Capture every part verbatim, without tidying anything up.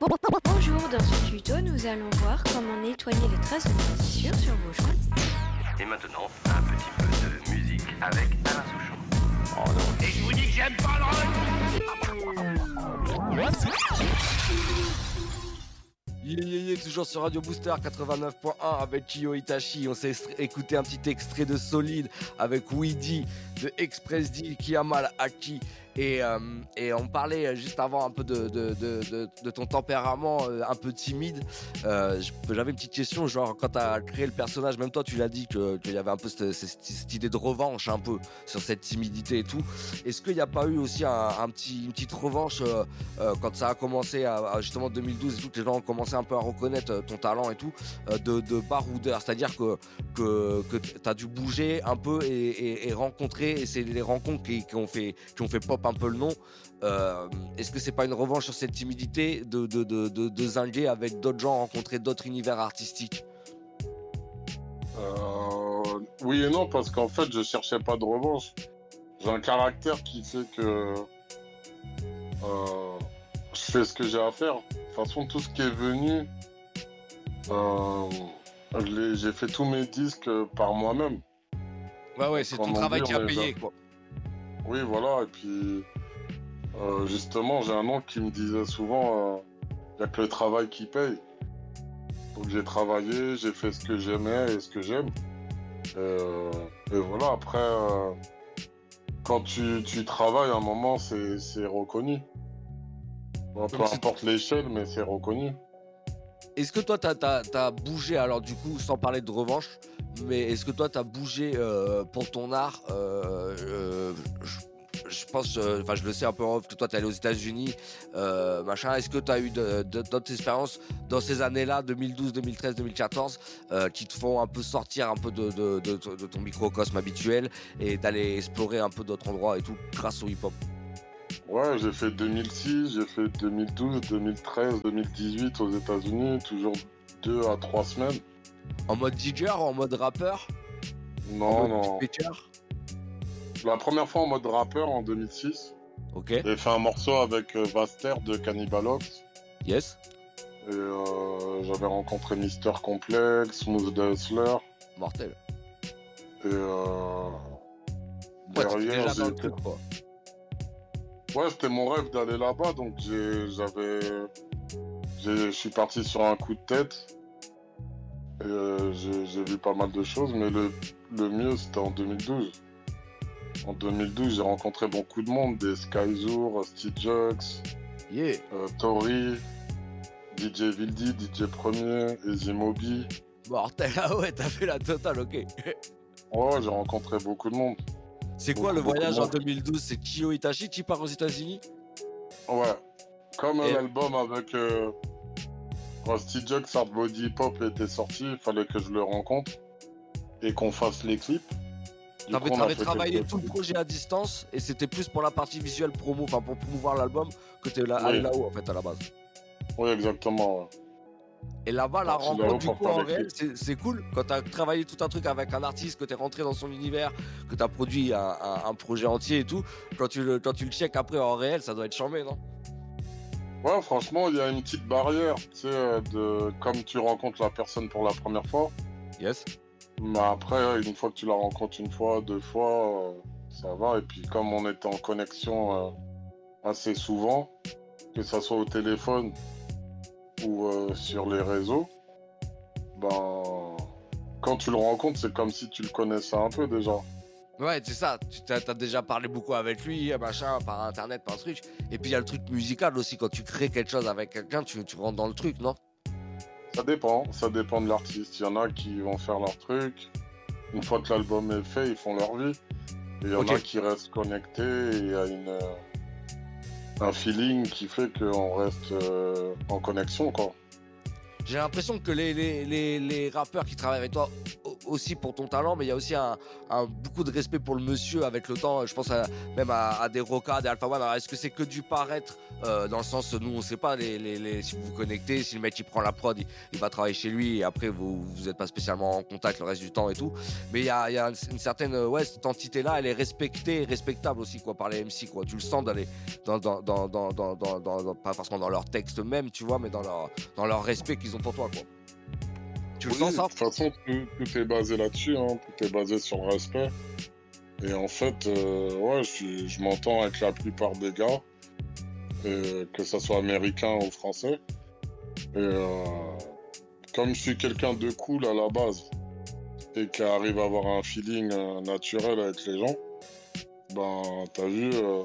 Bonjour, dans ce tuto, nous allons voir comment nettoyer les traces de moisissure sur vos joints. Et maintenant, un petit peu de musique avec Alain Souchon. Oh non. Et je vous dis que j'aime pas le rock. Yeah, yeah, yeah, toujours sur Radio Booster quatre-vingt-neuf point un avec Kiyo Itachi. On s'est écouté un petit extrait de Solide avec Weedy de Express D, Kiamal Aki. Et, euh, et on parlait juste avant un peu de, de, de, de, de ton tempérament euh, un peu timide. Euh, j'avais une petite question, genre quand t'as créé le personnage, même toi tu l'as dit que, qu'il y avait un peu cette, cette, cette idée de revanche un peu sur cette timidité et tout. Est-ce qu'il n'y a pas eu aussi un, un petit, une petite revanche euh, euh, quand ça a commencé à, à justement deux mille douze et tout, que les gens ont commencé un peu à reconnaître ton talent et tout, euh, de, de baroudeur, c'est-à-dire que, que, que t'as dû bouger un peu et, et, et rencontrer, et c'est les rencontres qui, qui ont fait, qui ont fait pop un peu le nom. Euh, est-ce que c'est pas une revanche sur cette timidité de, de, de, de, de zinguer avec d'autres gens, rencontrer d'autres univers artistiques? euh, Oui et non, parce qu'en fait, je cherchais pas de revanche. J'ai un caractère qui fait que euh, je fais ce que j'ai à faire. De toute façon, tout ce qui est venu, euh, les, j'ai fait tous mes disques par moi-même. Ouais, ouais, c'est ton travail qui a payé, quoi. Oui, voilà, et puis euh, justement, j'ai un oncle qui me disait souvent il euh, n'y a que le travail qui paye. Donc j'ai travaillé, j'ai fait ce que j'aimais et ce que j'aime. Et, euh, et voilà, après, euh, quand tu, tu travailles, à un moment, c'est, c'est reconnu. Bon, peu importe l'échelle, mais c'est reconnu. Est-ce que toi, t'as, t'as, t'as bougé, alors du coup, sans parler de revanche, mais est-ce que toi, t'as bougé euh, pour ton art euh, euh, je, je pense, enfin, euh, je le sais un peu en off, que toi, t'es allé aux États-Unis, euh, machin. Est-ce que t'as eu de, de, d'autres expériences dans ces années-là, deux mille douze, deux mille treize, deux mille quatorze, euh, qui te font un peu sortir un peu de, de, de, de, de ton microcosme habituel et d'aller explorer un peu d'autres endroits et tout, grâce au hip-hop? Ouais, j'ai fait deux mille six, j'ai fait deux mille douze, deux mille treize, deux mille dix-huit aux États-Unis, toujours deux à trois semaines. En mode D J, en mode rappeur? Non, en mode non. Dispatcher? La première fois en mode rappeur en deux mille six. Ok. J'ai fait un morceau avec euh, Vaster de Cannibal Ox. Yes. Et euh, j'avais rencontré Mister Complex, Smooth the Hustler. Mortel. Et euh, ouais, derrière, déjà j'ai dans le truc, quoi. Ouais, c'était mon rêve d'aller là-bas, donc j'ai, j'avais, j'ai, je suis parti sur un coup de tête. Et euh, j'ai, j'ai vu pas mal de choses, mais le, le mieux c'était en deux mille douze. En deux mille douze, j'ai rencontré beaucoup de monde, des Skyzour, Steve Jux, yeah. euh, Tori, D J Vildi, D J Premier, Easy Moby. Mortel, ah ouais, t'as fait la totale, ok. Ouais, j'ai rencontré beaucoup de monde. C'est quoi beaucoup, le voyage en deux mille douze? C'est Kiyo Itachi qui part aux États-Unis? Ouais, comme et... l'album avec euh, quand Steve Jux, Hard Body Hip Hop était sorti, il fallait que je le rencontre et qu'on fasse les clips. Du t'avais, coup, t'avais travaillé tout le projet à distance et c'était plus pour la partie visuelle promo, enfin pour promouvoir l'album, que t'es là, oui. allé là-haut en fait à la base. Oui, exactement. Ouais. Et là-bas, la rencontre du coup en réel, c'est, c'est cool. Quand t'as travaillé tout un truc avec un artiste, que t'es rentré dans son univers, que t'as produit un, un, un projet entier et tout, quand tu le, quand tu le check après en réel, ça doit être charmé, non? Ouais, franchement, il y a une petite barrière, tu sais, de comme tu rencontres la personne pour la première fois. Yes. Mais après, une fois que tu la rencontres une fois, deux fois, euh, ça va. Et puis comme on était en connexion euh, assez souvent, que ça soit au téléphone ou euh, sur les réseaux, ben quand tu le rencontres, c'est comme si tu le connaissais un peu déjà. Ouais, c'est ça, tu t'as, t'as déjà parlé beaucoup avec lui, machin, par internet, par truc. Et puis il y a le truc musical aussi, quand tu crées quelque chose avec quelqu'un, tu, tu rentres dans le truc, non? Ça dépend, ça dépend de l'artiste. Il y en a qui vont faire leur truc. Une fois que l'album est fait, ils font leur vie. Et il y en okay. a qui restent connectés et il y a une, euh, un feeling qui fait qu'on reste euh, en connexion, quoi. J'ai l'impression que les, les, les, les rappeurs qui travaillent avec toi aussi pour ton talent, mais il y a aussi un, un beaucoup de respect pour le monsieur avec le temps. Je pense à, même à, à des Roca, des Alpha One. Alors, est-ce que c'est que du paraître euh, dans le sens, nous, on sait pas les, les, les, si vous vous connectez, si le mec il prend la prod, il, il va travailler chez lui et après vous vous êtes pas spécialement en contact le reste du temps et tout. Mais il y a, il y a une, une certaine, ouais, cette entité-là, elle est respectée et respectable aussi quoi par les M C quoi. Tu le sens dans les, dans, dans, dans, dans, dans, dans, dans, dans pas forcément dans leur texte même, tu vois, mais dans leur, dans leur respect qu'ils ont pour toi quoi. Tu le Oui, sens ça? de toute façon, tout, tout est basé là-dessus, hein. Tout est basé sur le respect. Et en fait, euh, ouais, je, je m'entends avec la plupart des gars, et que ça soit américain ou français. Et euh, comme je suis quelqu'un de cool à la base et qui arrive à avoir un feeling euh, naturel avec les gens, ben, t'as vu, il euh,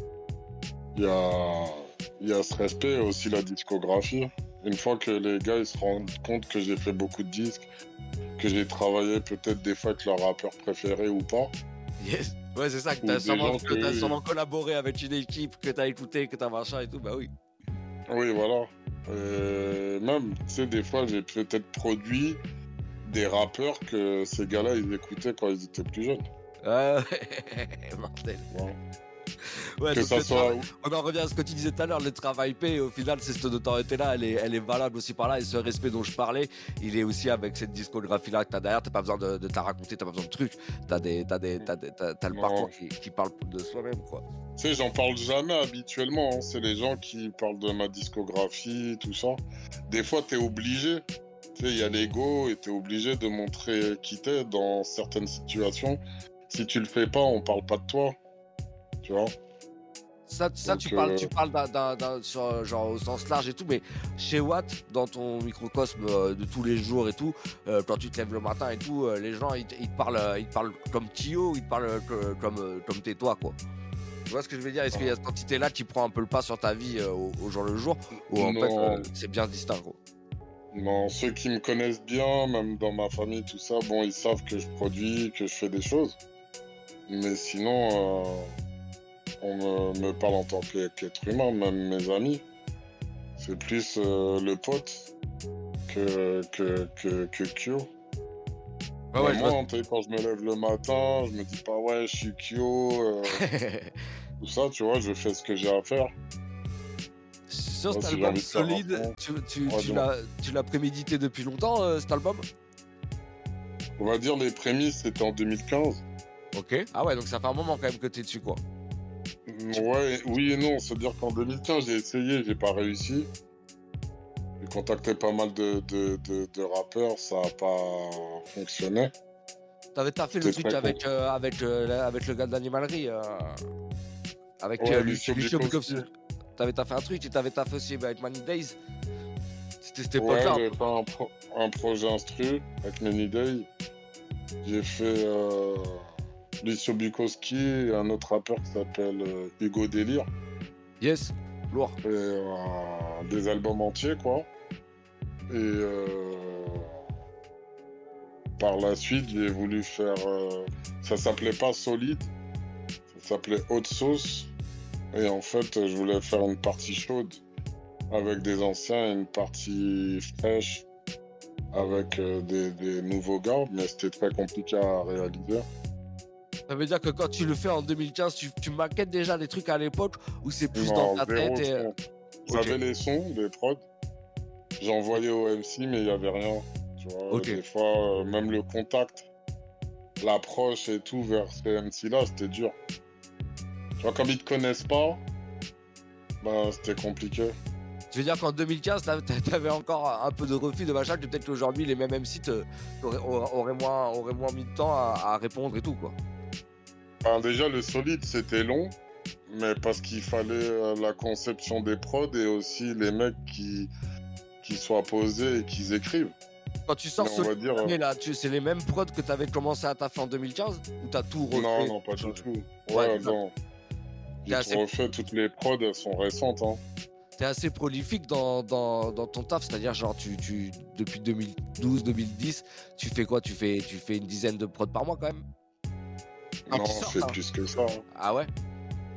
y, a, y a ce respect et aussi la discographie. Une fois que les gars ils se rendent compte que j'ai fait beaucoup de disques, que j'ai travaillé peut-être des fois avec leur rappeur préféré ou pas. Yes. Ouais, c'est ça, que t'as sûrement, que t'as sûrement collaboré avec une équipe, que t'as écouté, que t'as machin et tout, bah oui. Oui, voilà. Et même, tu sais, des fois, j'ai peut-être produit des rappeurs que ces gars-là, ils écoutaient quand ils étaient plus jeunes. Ouais, mortel. Ouais. Ouais, que ça soit... travail, on en revient à ce que tu disais tout à l'heure, le travail paie, au final, c'est cette notoriété-là, elle est, elle est valable aussi par là, et ce respect dont je parlais, il est aussi avec cette discographie-là que t'as derrière, t'as pas besoin de, de te la raconter, t'as pas besoin de trucs, t'as, des, t'as, des, t'as, des, t'as, t'as le non. parcours qui, qui parle de soi-même, quoi. Tu sais, j'en parle jamais habituellement, hein. C'est les gens qui parlent de ma discographie, tout ça. Des fois, t'es obligé, tu sais, il y a l'ego, et t'es obligé de montrer qui t'es dans certaines situations. Si tu le fais pas, on parle pas de toi, tu vois. Ça, ça Donc, tu parles, euh... tu parles d'un, d'un, d'un, sur, genre, au sens large et tout, mais chez Watt, dans ton microcosme euh, de tous les jours et tout, euh, quand tu te lèves le matin et tout, euh, les gens ils, ils, te parlent, ils te parlent comme Kyo, ils te parlent euh, comme, euh, comme t'es toi, quoi. Tu vois ce que je veux dire? Est-ce qu'il y a cette entité-là qui prend un peu le pas sur ta vie euh, au, au jour le jour, ou en non. fait euh, c'est bien distinct, quoi? Non, ceux qui me connaissent bien, même dans ma famille, tout ça, bon, ils savent que je produis, que je fais des choses. Mais sinon, euh, on me, me parle en tant qu'être humain, même mes amis. C'est plus euh, le pote que, que, que, que Kyo. Ah ouais, moi, vois... quand je me lève le matin, je me dis pas, ouais, je suis Kyo. Euh, tout ça, tu vois, je fais ce que j'ai à faire. Sur cet album si solide, tu, tu, ouais, tu, l'as, tu l'as prémédité depuis longtemps, euh, cet album? On va dire les prémices, c'était en deux mille quinze. Ok. Ah ouais, donc ça fait un moment quand même que t'es dessus, quoi. Ouais, oui et non. C'est-à-dire qu'en deux mille quinze, j'ai essayé, j'ai pas réussi. J'ai contacté pas mal de, de, de, de rappeurs, ça a pas fonctionné. T'avais taffé le truc avec, euh, avec, euh, avec le gars d'Animalerie, euh, avec ouais, euh, Lucio Bukowski. T'avais taffé un truc, tu t'avais taffé aussi avec Many Days. C'était cette époque-là. Ouais, j'ai fait un, pro- un projet instru avec Many Days. J'ai fait euh, Lucio Bukowski et un autre rappeur qui s'appelle euh, Hugo Délire. Yes, lourd. Et euh, des albums entiers, quoi. Et euh, par la suite, j'ai voulu faire... Euh, ça s'appelait pas Solide, ça s'appelait Haute Sauce. Et en fait, je voulais faire une partie chaude avec des anciens et une partie fraîche avec euh, des, des nouveaux gars, mais c'était très compliqué à réaliser. Ça veut dire que quand tu le fais en deux mille quinze, tu, tu maquettes déjà des trucs à l'époque ou c'est plus non, dans ta tête et... J'avais okay. les sons, les prods, j'envoyais au M C, mais il n'y avait rien. Tu vois, okay. Des fois, euh, même le contact, l'approche et tout vers ces M C-là, c'était dur. Tu vois, comme ils te connaissent pas, bah, c'était compliqué. Tu veux dire qu'en deux mille quinze, t'avais encore un peu de refus de machin, que peut-être qu'aujourd'hui, les mêmes M C te, auraient, auraient, moins, auraient moins mis de temps à, à répondre et tout, quoi. Alors déjà, le solide, c'était long, mais parce qu'il fallait euh, la conception des prods et aussi les mecs qui, qui soient posés et qui écrivent. Quand tu sors ce dire, euh... là, tu, c'est les mêmes prods que t'avais commencé à taffer en deux mille quinze ou t'as tout refait? Non, non, pas du tout. Ouais, ouais non. J'ai assez... refait, toutes les prods, elles sont récentes, hein. T'es assez prolifique dans, dans, dans ton taf, c'est-à-dire genre tu, tu, depuis deux mille douze deux mille dix, tu fais quoi? Tu fais, tu fais une dizaine de prods par mois quand même? Non, je fais plus que ça. Hein. Ah ouais?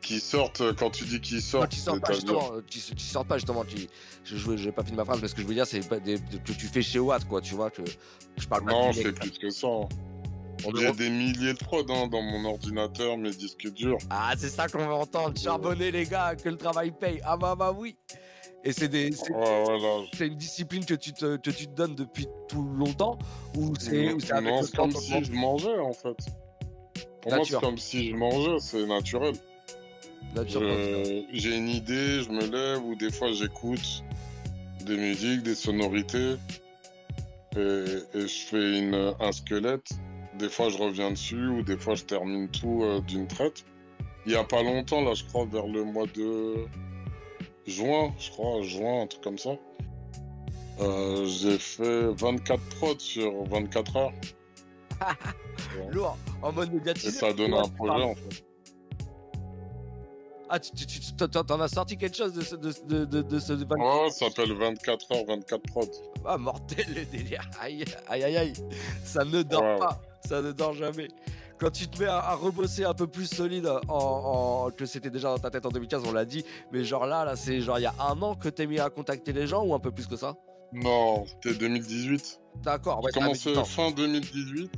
Qui sortent, quand tu dis qu'ils sortent, Non, tu sors pas justement, tu, tu sors pas justement, tu, je, je, j'ai pas fini ma phrase, mais ce que je veux dire, c'est pas des, que tu fais chez Watt, quoi, tu vois, que je parle pas Non, de je fais plus que ça. Hein. J'ai des milliers de prods hein, dans mon ordinateur, mes disques durs. Ah, c'est ça qu'on veut entendre, charbonner les gars, que le travail paye. Ah bah bah oui. Et c'est des, c'est, ouais, voilà. c'est une discipline que tu te, que tu te donnes depuis tout longtemps, ou c'est, ou c'est avec non, le c'est temps, comme si je mangeais en fait. Pour Nature. moi, c'est comme si je mangeais, c'est naturel. Nature, je, j'ai une idée, je me lève, ou des fois j'écoute des musiques, des sonorités, et, et je fais une, un squelette. Des fois je reviens dessus, ou des fois je termine tout euh, d'une traite. Il y a pas longtemps, là, je crois, vers le mois de juin, je crois, juin, un truc comme ça. Euh, j'ai fait vingt-quatre prods sur vingt-quatre heures. Ouais. Lourd, en mode médiatisé. Et ça a donné un projet, en fait. Ah, tu, tu, tu t'en as sorti quelque chose de ce, de, de, de, de ce vingt-quatre heures? Ouais, ça s'appelle vingt-quatre heures, vingt-quatre prods. Ah, mortel le délire. Aïe, aïe, aïe, aïe. Ça ne dort ouais. pas, ça ne dort jamais. Quand tu te mets à, à rebosser un peu plus solide, en, en, que c'était déjà dans ta tête en deux mille quinze, on l'a dit, mais genre là, là c'est genre il y a un an que t'es mis à contacter les gens ou un peu plus que ça? Non, c'était deux mille dix-huit. D'accord, ouais. J'ai commencé fin deux mille dix-huit.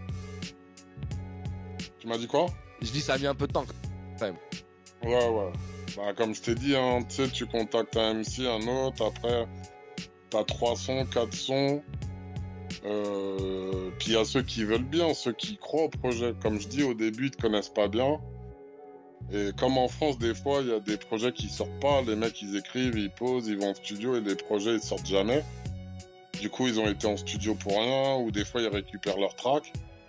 Tu m'as dit quoi? Je dis ça a mis un peu de temps quand même. Ouais, ouais. Bah, comme je t'ai dit, hein, tu sais, tu contactes un M C, un autre, après, t'as trois sons, quatre sons. Euh, puis il y a ceux qui veulent bien, ceux qui croient au projet. Comme je dis, au début, ils te connaissent pas bien. Et comme en France, des fois, il y a des projets qui sortent pas. Les mecs, ils écrivent, ils posent, ils vont en studio et les projets, ils sortent jamais. Du coup, ils ont été en studio pour rien, ou des fois, ils récupèrent leur track.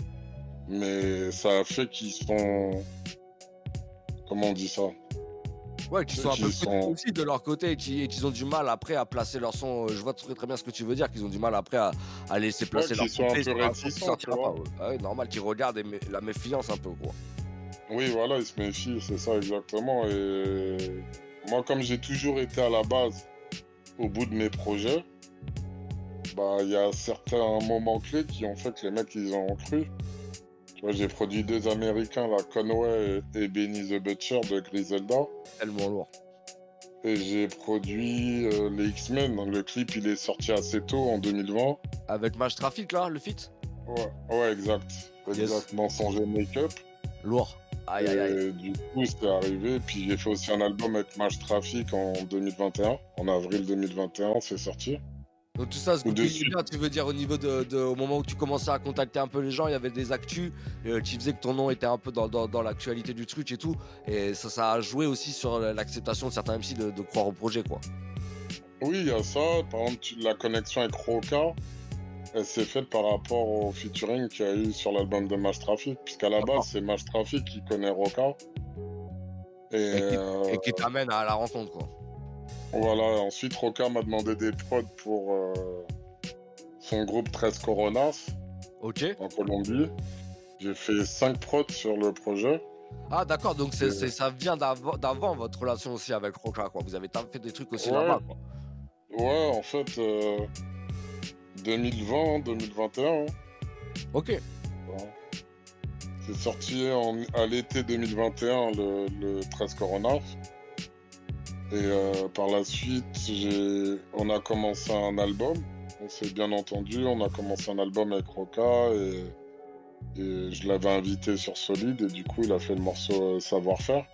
Mais ça a fait qu'ils sont... Comment on dit ça? Ouais, qu'ils sont un peu sont... aussi de leur côté et qu'ils, et qu'ils ont du mal après à placer leur son. Je vois très très bien ce que tu veux dire, qu'ils ont du mal après à, à laisser placer ouais, leur son. Qu'ils sont un peu réticents, tu vois. Pas, ouais. Ah ouais, normal, qu'ils regardent et la méfiance un peu, quoi. Oui, voilà, ils se méfient, c'est ça exactement. Et moi, comme j'ai toujours été à la base au bout de mes projets, bah, il y a certains moments clés qui ont fait que les mecs, ils ont cru. Tu vois, j'ai produit deux Américains, là, Conway et Benny the Butcher de Griselda. Tellement lourd. Et j'ai produit euh, les X-Men. Le clip, il est sorti assez tôt, en deux mille vingt. Avec Maj Traffic, là, le feat? Ouais, ouais, exact. Exact. Yes. Mensonge et make-up. Lourd. Aïe, aïe, aïe. Et du coup, c'était arrivé. Puis j'ai fait aussi un album avec Maj Traffic en deux mille vingt et un. En avril deux mille vingt et un, c'est sorti. Donc tout ça, ce que tu veux dire au niveau de, de, au moment où tu commençais à contacter un peu les gens, il y avait des actus euh, qui faisaient que ton nom était un peu dans, dans, dans l'actualité du truc et tout, et ça, ça a joué aussi sur l'acceptation de certains M C de, de croire au projet, quoi. Oui, il y a ça. Par exemple, tu, la connexion avec Roca, elle s'est faite par rapport au featuring qu'il y a eu sur l'album de Maj Traffic, puisqu'à la base, c'est Maj Traffic qui connaît Roca. Et, et, qui, euh... et qui t'amène à la rencontre, quoi. Voilà, ensuite Roca m'a demandé des prods pour euh, son groupe treize Coronas, ok, en Colombie. J'ai fait cinq prods sur le projet. Ah d'accord, donc c'est, c'est, ça vient d'avant, d'avant votre relation aussi avec Roca, quoi. Vous avez fait des trucs aussi ouais. là-bas, quoi. Ouais, en fait, euh, deux mille vingt, deux mille vingt et un. Ok. Ouais. C'est sorti en, à l'été deux mille vingt et un, le, le treize Coronas. Et euh, par la suite, j'ai... on a commencé un album. On s'est bien entendu. On a commencé un album avec Roca et, et je l'avais invité sur Solide et du coup, il a fait le morceau Savoir-faire.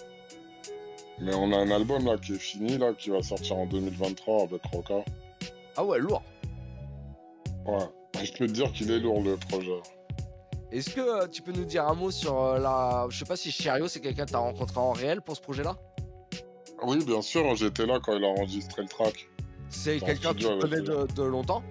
Mais on a un album là qui est fini, là, qui va sortir en deux mille vingt-trois avec Roca. Ah ouais, lourd. Ouais, je peux te dire qu'il est lourd le projet. Est-ce que euh, tu peux nous dire un mot sur euh, la... Je sais pas si Cherio, c'est quelqu'un que tu as rencontré en réel pour ce projet-là? Oui, bien sûr, j'étais là quand il a enregistré le track. C'est quelqu'un que tu connais de, de longtemps?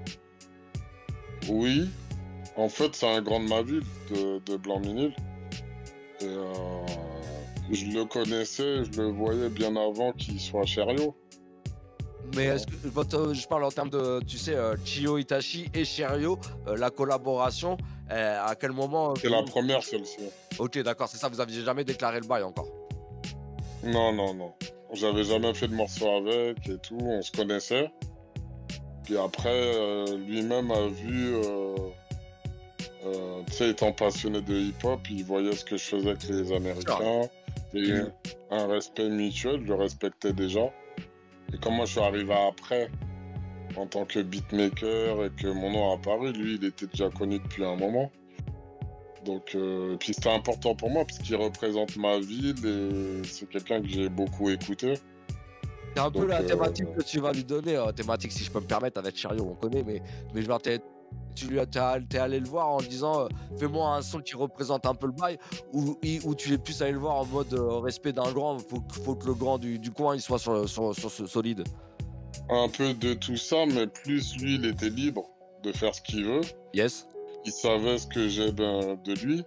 Oui. En fait, c'est un grand de ma ville, de, de Blanc-Minil. Et euh, je le connaissais, je le voyais bien avant qu'il soit Cherio. Mais est-ce que votre, je parle en termes de, tu sais, euh, Chio Itachi et Cherio, euh, la collaboration, euh, à quel moment? C'est vous... la première, celle-ci. Ok, d'accord, c'est ça, vous aviez jamais déclaré le bail encore? Non, non, non. J'avais jamais fait de morceau avec et tout, on se connaissait. Puis après, euh, lui-même a vu, euh, euh, tu sais, étant passionné de hip-hop, il voyait ce que je faisais avec les Américains. Il y a eu un respect mutuel, je le respectais déjà. Et comme moi je suis arrivé après, en tant que beatmaker, et que mon nom a apparu, lui il était déjà connu depuis un moment. Donc, euh, et puis c'était important pour moi, parce qu'il représente ma ville, et c'est quelqu'un que j'ai beaucoup écouté. C'est un peu Donc, la euh, thématique que tu vas lui donner, euh, thématique si je peux me permettre, avec Chariot on connaît, mais, mais je veux dire, t'es, tu lui as, t'es, all- t'es allé le voir en disant euh, fais-moi un son qui représente un peu le bail, ou, i- ou tu es plus allé le voir en mode euh, respect d'un grand, faut, que- faut que le grand du, du coin il soit sur, sur, sur ce solide. un peu de tout ça, mais plus lui il était libre de faire ce qu'il veut. Yes. Il savait ce que j'aime euh, de lui.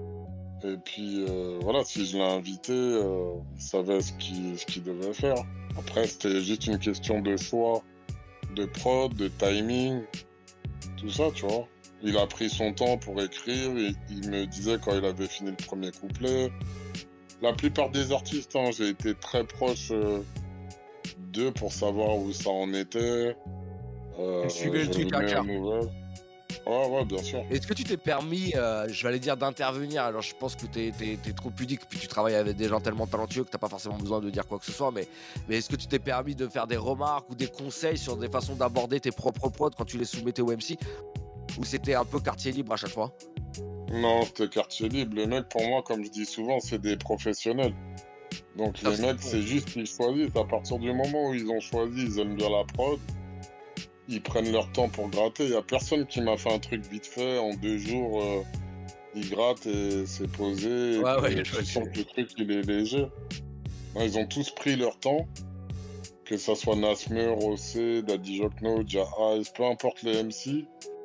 Et puis euh, voilà, si je l'ai invité, euh, il savait ce qu'il ce qu'il devait faire. Après, c'était juste une question de choix, de prod, de timing, tout ça, tu vois. Il a pris son temps pour écrire, et il me disait quand il avait fini le premier couplet. La plupart des artistes, hein, j'ai été très proche euh, d'eux pour savoir où ça en était. Euh, Tu suivais le je truc à venais cœur. aux nouvelles. Ouais, ouais, bien sûr. Est-ce que tu t'es permis, euh, je vais aller dire d'intervenir, alors je pense que t'es, t'es, t'es trop pudique, puis tu travailles avec des gens tellement talentueux que t'as pas forcément besoin de dire quoi que ce soit, mais, mais est-ce que tu t'es permis de faire des remarques ou des conseils sur des façons d'aborder tes propres prods quand tu les soumettais au M C, ou c'était un peu quartier libre à chaque fois? Non, c'était quartier libre. Les mecs, pour moi, comme je dis souvent, c'est des professionnels. Donc Ah, les c'est mecs, bon. c'est juste qu'ils choisissent. À partir du moment où ils ont choisi, ils aiment bien la prod, ils prennent leur temps pour gratter. Il n'y a personne qui m'a fait un truc vite fait en deux jours. Euh, ils grattent et c'est posé. Et Ouais, que ouais, je tu vois sens que- que le truc, il est léger. Non, ils ont tous pris leur temps. Que ça soit Nasmer, Rossé, Daddy Jokno, Jahaz, peu importe les M C.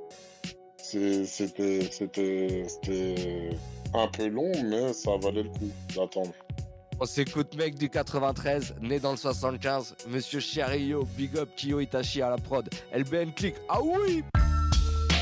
C'est- C'était c'était- c'était un peu long, mais ça valait le coup d'attendre. On s'écoute mec du quatre-vingt-treize, né dans le soixante-quinze, Monsieur Chariot, big up Kyo Itachi à la prod, L B N click, ah oui!